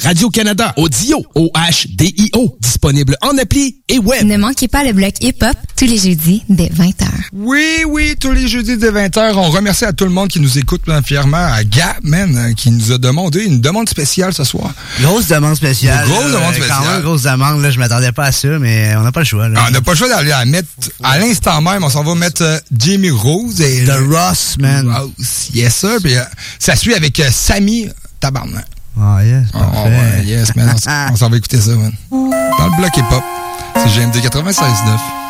Radio-Canada, Audio, OHDIO, disponible en appli et web. Ne manquez pas le bloc hip-hop tous les jeudis dès 20h. Oui, tous les jeudis dès 20h. On remercie à tout le monde qui nous écoute fièrement. À Gap, man, qui nous a demandé une demande spéciale ce soir. Grosse demande spéciale. Grosse demande spéciale. Quand même, grosse demande, là, je m'attendais pas à ça, mais on n'a pas le choix. Là. On n'a pas le choix d'aller la mettre à l'instant même. On s'en va mettre Jamie Rose et The Ross, man. Rose, yes sir. Puis ça suit avec Samy Tabarnak. Ah, yes. Ouais, yes, man. On s'en va écouter ça, man. Dans le bloc hip-hop. C'est GMD 96.9.